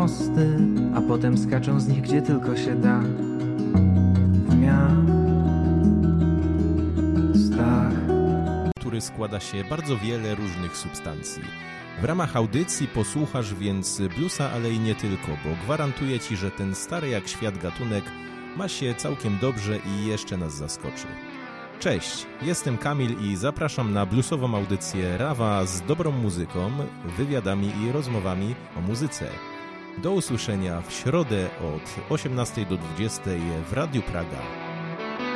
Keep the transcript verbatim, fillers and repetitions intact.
mosty, a potem skaczą z nich gdzie tylko się da. W miastach, który składa się bardzo wiele różnych substancji. W ramach audycji posłuchasz więc bluesa, ale i nie tylko, bo gwarantuję Ci, że ten stary jak świat gatunek ma się całkiem dobrze i jeszcze nas zaskoczy. Cześć, jestem Kamil i zapraszam na bluesową audycję Rawa z dobrą muzyką, wywiadami i rozmowami o muzyce. Do usłyszenia w środę od osiemnastej do dwudziestej w Radiu Praga.